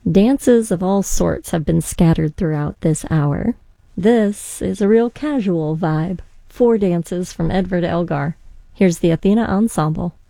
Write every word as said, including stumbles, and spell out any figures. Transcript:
Dances of all sorts have been scattered throughout this hour. This is a real casual vibe. Four dances from Edvard Elgar. Here's the Athena Ensemble.